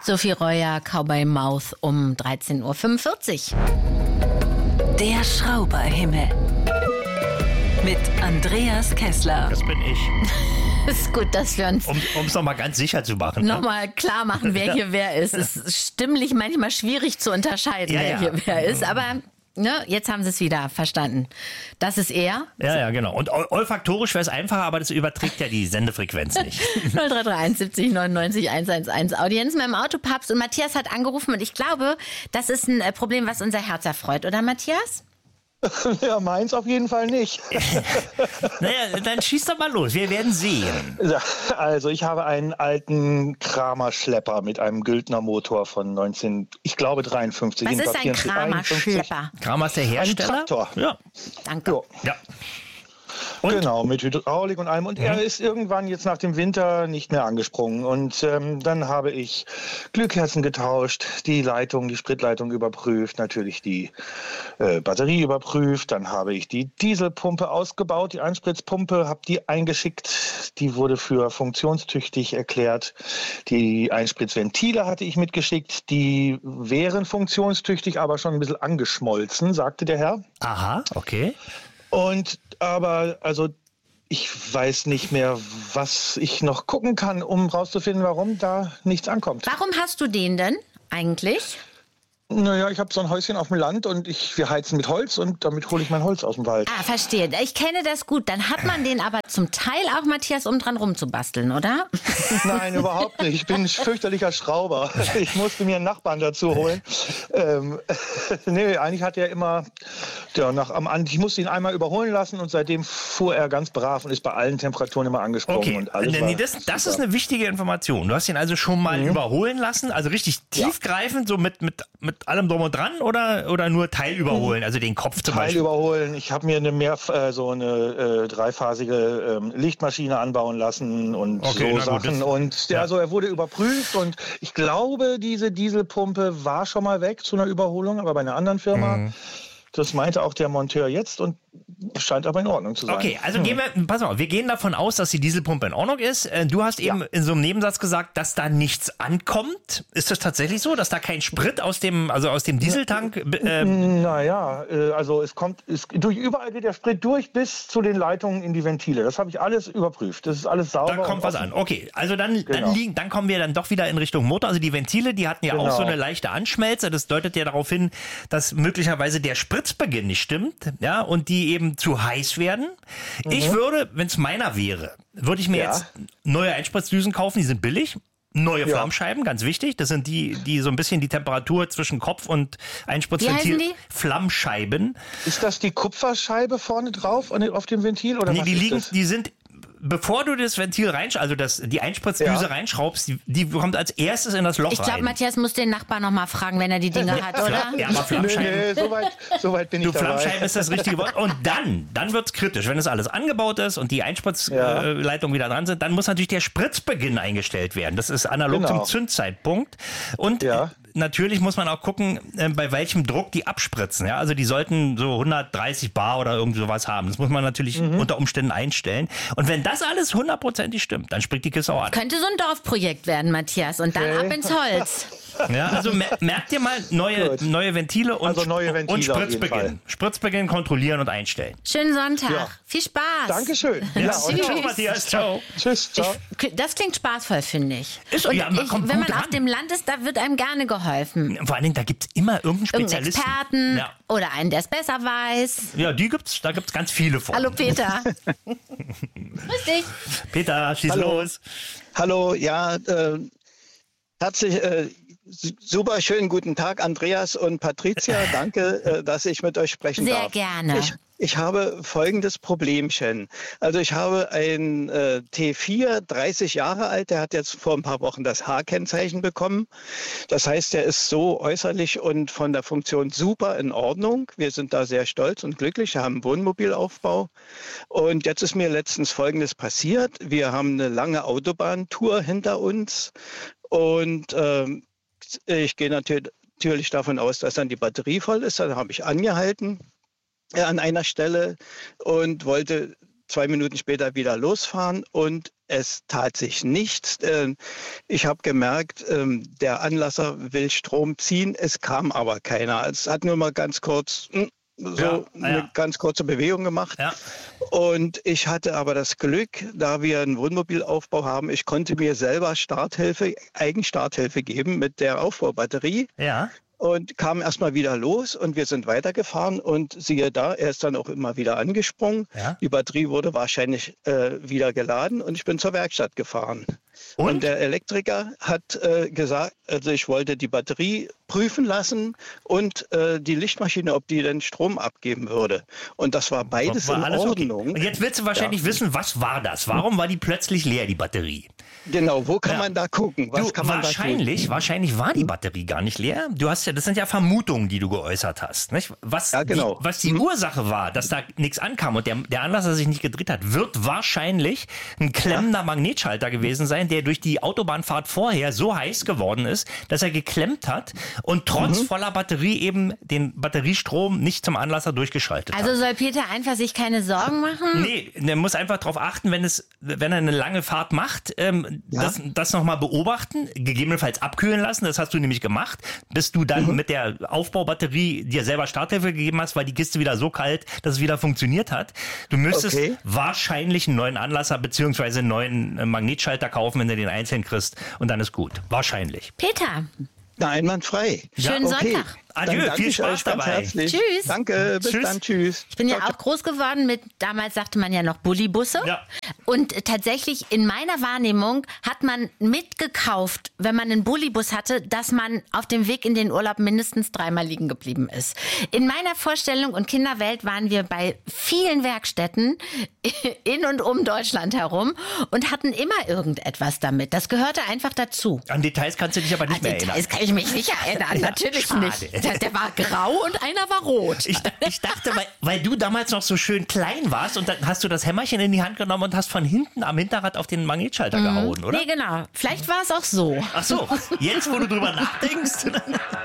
Sophie Reuer, Cowboy Mouth um 13.45 Uhr. Der Schrauberhimmel. Mit Andreas Kessler. Das bin ich. Ist gut, dass wir uns Um es nochmal ganz sicher zu machen. nochmal klar machen, wer hier wer ist. Es ist stimmlich manchmal schwierig zu unterscheiden, wer hier wer ist. Aber jetzt haben sie es wieder verstanden. Das ist er. Ja, genau. Und olfaktorisch wäre es einfacher, aber das überträgt ja die Sendefrequenz nicht. 0331 70 99 111. Audienz mit dem Autopapst. Und Matthias hat angerufen und ich glaube, das ist ein Problem, was unser Herz erfreut, oder Matthias? Ja, meins auf jeden Fall nicht. Naja, dann schieß doch mal los. Wir werden sehen. Also ich habe einen alten Kramer-Schlepper mit einem Güldner Motor von 1953. Was ist ein Kramer-Schlepper? Kramer ist der Hersteller? Ein Traktor. Ja. Danke. Ja. Und? Genau, mit Hydraulik und allem. Und er ist irgendwann jetzt nach dem Winter nicht mehr angesprungen. Und dann habe ich Glühkerzen getauscht, die Leitung, die Spritleitung überprüft, natürlich die Batterie überprüft. Dann habe ich die Dieselpumpe ausgebaut, die Einspritzpumpe, habe die eingeschickt. Die wurde für funktionstüchtig erklärt. Die Einspritzventile hatte ich mitgeschickt. Die wären funktionstüchtig, aber schon ein bisschen angeschmolzen, sagte der Herr. Aha, okay. Aber ich weiß nicht mehr, was ich noch gucken kann, um rauszufinden, warum da nichts ankommt. Warum hast du den denn eigentlich? Naja, ich habe so ein Häuschen auf dem Land und wir heizen mit Holz und damit hole ich mein Holz aus dem Wald. Ah, verstehe. Ich kenne das gut. Dann hat man den aber zum Teil auch, Matthias, um dran rumzubasteln, oder? Nein, überhaupt nicht. Ich bin ein fürchterlicher Schrauber. Ich musste mir einen Nachbarn dazu holen. Nee, eigentlich hat er immer, ich musste ihn einmal überholen lassen und seitdem fuhr er ganz brav und ist bei allen Temperaturen immer angesprungen. Okay, und alles das ist eine wichtige Information. Du hast ihn also schon mal überholen lassen, also richtig tiefgreifend, so mit allem drum und dran oder nur Teil überholen, also den Kopf zum Beispiel? Teil überholen. Ich habe mir eine dreiphasige Lichtmaschine anbauen lassen und so Sachen. Und also er wurde überprüft und ich glaube, diese Dieselpumpe war schon mal weg zu einer Überholung, aber bei einer anderen Firma. Das meinte auch der Monteur jetzt und scheint aber in Ordnung zu sein. Okay, also wir gehen davon aus, dass die Dieselpumpe in Ordnung ist. Du hast eben in so einem Nebensatz gesagt, dass da nichts ankommt. Ist das tatsächlich so, dass da kein Sprit aus dem Dieseltank? Überall geht der Sprit durch bis zu den Leitungen in die Ventile. Das habe ich alles überprüft. Das ist alles sauber. Da kommt was an. Okay, also dann kommen wir dann doch wieder in Richtung Motor. Also die Ventile, die hatten ja auch so eine leichte Anschmelze. Das deutet ja darauf hin, dass möglicherweise der Spritzbeginn nicht stimmt, ja, und die eben zu heiß werden. Ich würde, wenn es meiner wäre, würde ich mir jetzt neue Einspritzdüsen kaufen, die sind billig. Neue Flammscheiben, ganz wichtig. Das sind die so ein bisschen die Temperatur zwischen Kopf und Einspritzventil. Wie heißen die? Flammscheiben. Ist das die Kupferscheibe vorne drauf auf dem Ventil? Oder die sind, bevor du das Ventil die Einspritzdüse reinschraubst, die kommt als erstes in das Loch rein. Ich glaube, Matthias muss den Nachbarn noch mal fragen, wenn er die Dinge hat, oder? Ja, aber Flammscheiben. So weit bin ich dabei. Flammscheiben ist das richtige Wort. Und dann wird's kritisch. Wenn das alles angebaut ist und die Einspritzleitungen wieder dran sind, dann muss natürlich der Spritzbeginn eingestellt werden. Das ist analog zum Zündzeitpunkt. Und natürlich muss man auch gucken, bei welchem Druck die abspritzen. Ja? Also die sollten so 130 Bar oder irgend sowas haben. Das muss man natürlich unter Umständen einstellen. Und wenn das alles 100%ig stimmt, dann springt die Kiste auch an. Könnte so ein Dorfprojekt werden, Matthias. Und dann ab ins Holz. Ja, also merkt ihr mal neue Ventile und Spritzbeginn. Spritzbeginn kontrollieren und einstellen. Schönen Sonntag. Ja. Viel Spaß. Dankeschön. Tschüss, Matthias. Ciao. Tschüss. Ciao. Das klingt spaßvoll, finde ich. Wenn man auf dem Land ist, da wird einem gerne geholfen. Vor allen Dingen, da gibt es immer irgendeinen Spezialisten. Experten oder einen, der es besser weiß. Ja, da gibt's ganz viele von. Hallo Peter. Grüß dich. Peter, schieß los. Hallo, herzlich, super schönen guten Tag, Andreas und Patricia. Danke, dass ich mit euch sprechen darf. Sehr gerne. Ich habe folgendes Problemchen. Also ich habe ein T4, 30 Jahre alt, der hat jetzt vor ein paar Wochen das H-Kennzeichen bekommen. Das heißt, der ist so äußerlich und von der Funktion super in Ordnung. Wir sind da sehr stolz und glücklich. Wir haben einen Wohnmobilaufbau. Und jetzt ist mir letztens Folgendes passiert. Wir haben eine lange Autobahntour hinter uns und ich gehe natürlich davon aus, dass dann die Batterie voll ist. Dann habe ich angehalten an einer Stelle und wollte 2 Minuten später wieder losfahren und es tat sich nichts. Ich habe gemerkt, der Anlasser will Strom ziehen, es kam aber keiner. Es hat nur mal ganz kurz eine ganz kurze Bewegung gemacht. Ja. Und ich hatte aber das Glück, da wir einen Wohnmobilaufbau haben, ich konnte mir selber Eigenstarthilfe geben mit der Aufbaubatterie. Ja. Und kam erstmal wieder los und wir sind weitergefahren und siehe da, er ist dann auch immer wieder angesprungen. Ja. Die Batterie wurde wahrscheinlich wieder geladen und ich bin zur Werkstatt gefahren. Und der Elektriker hat gesagt, also ich wollte die Batterie prüfen lassen und die Lichtmaschine, ob die denn Strom abgeben würde. Und das war beides in Ordnung. Okay. Und jetzt willst du wahrscheinlich wissen, was war das? Warum war die plötzlich leer, die Batterie? Genau, wo kann man da gucken? Wahrscheinlich war die Batterie gar nicht leer. Das sind ja Vermutungen, die du geäußert hast. Nicht? Was die Ursache war, dass da nichts ankam und der Anlasser sich nicht gedreht hat, wird wahrscheinlich ein klemmender Magnetschalter gewesen sein, der durch die Autobahnfahrt vorher so heiß geworden ist, dass er geklemmt hat und trotz voller Batterie eben den Batteriestrom nicht zum Anlasser durchgeschaltet hat. Also soll Peter einfach sich keine Sorgen machen? Nee, der muss einfach darauf achten, wenn er eine lange Fahrt macht, das nochmal beobachten, gegebenenfalls abkühlen lassen, das hast du nämlich gemacht, bis du dann mit der Aufbaubatterie dir selber Starthilfe gegeben hast, weil die Kiste wieder so kalt, dass es wieder funktioniert hat. Du müsstest wahrscheinlich einen neuen Anlasser bzw. einen neuen Magnetschalter kaufen, wenn du den einzeln kriegst und dann ist gut. Wahrscheinlich. Peter. Einwandfrei. Schönen Sonntag. Adieu, viel Spaß dabei. Tschüss. Danke, bis dann, tschüss. Ich bin ja auch groß geworden mit, damals sagte man ja noch Bullibusse. Ja. Und tatsächlich in meiner Wahrnehmung hat man mitgekauft, wenn man einen Bullibus hatte, dass man auf dem Weg in den Urlaub mindestens 3-mal liegen geblieben ist. In meiner Vorstellung und Kinderwelt waren wir bei vielen Werkstätten in und um Deutschland herum und hatten immer irgendetwas damit. Das gehörte einfach dazu. An Details kannst du dich aber nicht mehr erinnern. An Details kann ich mich nicht erinnern, natürlich nicht. Der war grau und einer war rot. Ich dachte, weil du damals noch so schön klein warst und dann hast du das Hämmerchen in die Hand genommen und hast von hinten am Hinterrad auf den Magnetschalter gehauen, oder? Nee, genau. Vielleicht war es auch so. Ach so, jetzt wo du drüber nachdenkst.